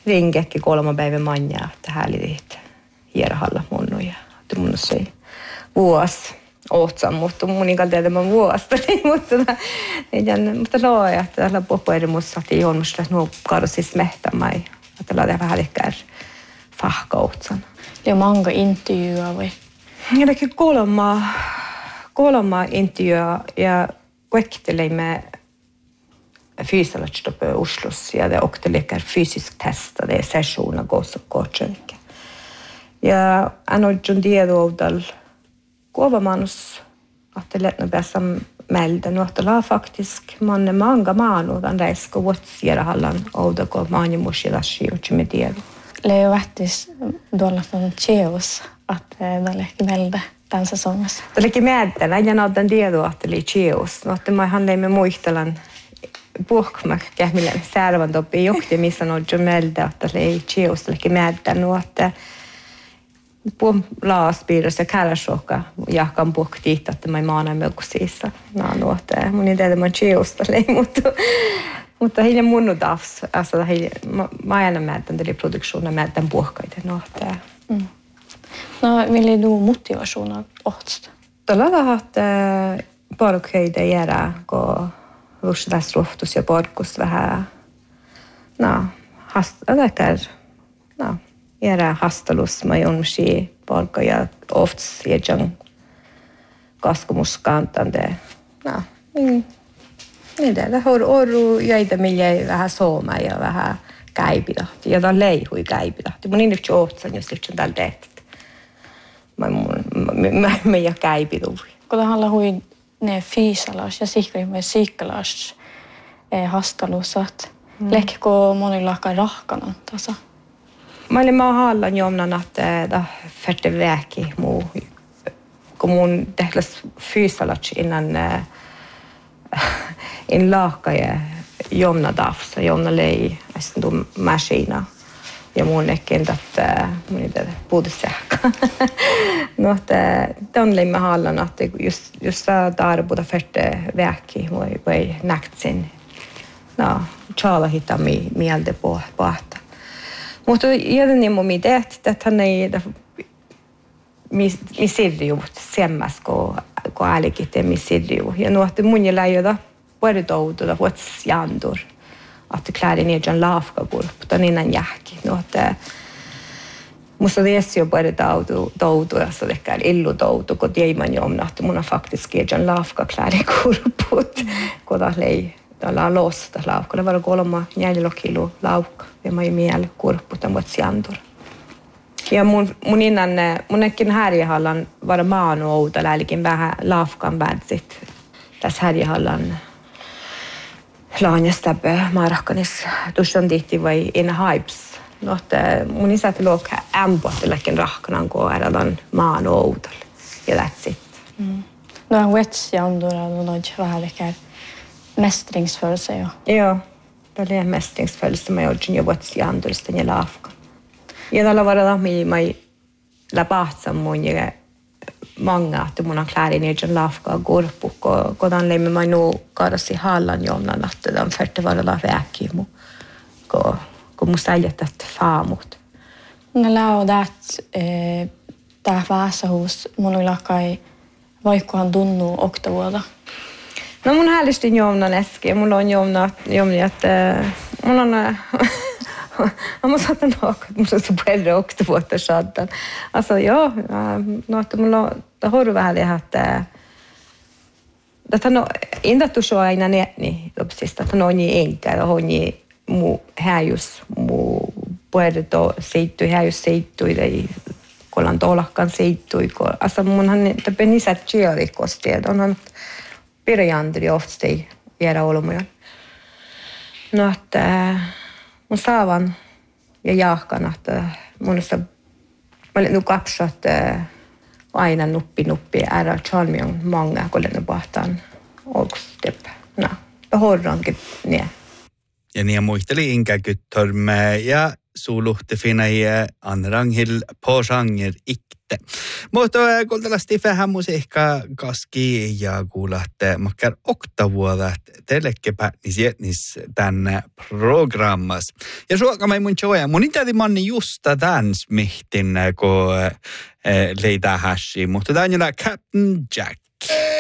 ringekin 3 päivän manja, että häälidit hierahalla munnuja. Että mun se vuosi ohtsan, mutta mun ikään tehdä mä vuosta, mutta looja, että tällä poppuerimussa saatiin juomusta, että nuo karsis mehtämään, että laitetaan vähän liikkää fahka ohtsan. Ja monga intervjuja vai? Jotenkin 3 intervjuja ja kuektelimme fysiologiskt på Oslos ja det åkte lika fysisk testa det sessioner gås och coaching. Ja anodjon diedoudal kuovamanus att det lättna bästa melda något la faktiskt man manga manu den reiska vuotsiera hallan ouda ko mani mushirashi uchimediedo. Leo vähtis tuolla on Cheos att det lähti melda tämän säsongassa. Det lähti melda ja nådden diedo att det Cheos. Något man handlar med muistelan puhkmak kähmille särvan toppi johti missä nodjon melda att det Cheos lähti melda något på laaspiirrossa kärashoka jahkan puhktiit että mä maana melkusissa nuote mun ei tiedä mä Cheosta lei mutta hiljaa munnu tafs alltså mä aina määtän tuli produktionen määtän puhkaita nuote. No ville du motivationen åtst? Tällä att parkheide göra gå vuxnas roftus ja parkus vähän göra hastalus med jonski parka ja ofta sejan kaskomuskantande niin det har oru jäitä mille vähän sooma ja vähän käipida ja ta leihui käipida mun niin nyt johtsan jos nyt tällä teet mä ja käipidu kun halla hui ne fysalas ja sikrimme sikkalas hastalusat lekko monilla rahkana tasa. Mä olin hallan jomnan, että färte väki muu, kun mun tehtäis fysalatsi in laakka ja jomna tafsa, jomna lei, sitten tuu maskina ja mun ekin, että mun ei tiedä puutussähkä. No, että ton lei mä hallan, että just tarbuta färte väki, voi näktsin, tjala hitta mieltä pohta. Mutta jotenkin mun mielestä, että hän ei misirju semmas kuin älkite misirju. Ja nuohti mun jäljellä joda puolitoutuda vuots jandur, että klärin ei laafka kurpputa niin jähki. Nuohti musta tiesi jo puolitoutu ja se ehkä illutoutu, kun tiedän jomna, että mun on faktiski ei laafka klärin kurpput, kun taas lei. Täällä on losta laukka. Det var 3-4 kilo laukka. Ja mä ei miele kurpputa mut siantur. Ja mun ekin härjehallan var maanu outa lälikin vähän laafkan värdsit. Tässä härjehallan laanjastabbe marahkanis. Tuossa tihti vai in hypes. No, mun isät luok ämpuat läkin rahkanan kun erälan maanu outal. Ja that's it. No on vetsiandura no vähän ehkä mästringsfølelse jo. Joo, det är mästringsfølelse med jag ju vart jag ändå istället jag lafka. Jag där var det mig la pahtsa mun ja många att mun klar in jag lafka går på den lämmer man nog karsi hallan jonna natt den färte var det väki mu ko mustajet att faamut. No laudat tää vaasahus mun lakai vaikkohan tunnu oktavuoda. No mun häällistin jomnan äsken. Mulla on jomni, että mulla on mä saatan olla, että mulla on se puhelin oktavuotta saatan. Alltså joo, no että mulla on horru vähän että no intattu so aina netni lopsista, että no niin enkä, on niin mu häjus mu puhelito seittui häjus seittui tai kolan tolakkan seittui. Alltså munhan det benisat chiarikosti, on Pirjandri ofta ei viedä olumujan. No, että mun saavan ja jaahkan, että mä olin nyt kapsat aina nuppi ära chalmion många kun ne pahtaan olkusteppä. No, horrankin niin. Ja niin muisteli inkäkyttörmä ja suuluhti finai anrangil påsanger ikte sitten. Mutta kuultelasti vähän musiikkaa kaski ja kuulatte makkar oktavuodat telekepä niis tänne programmas. Ja suokamme mun joja. Mun itäti manni justa tämän smihtin, kun leitä hashi, mutta tämä on jolla Captain Jack.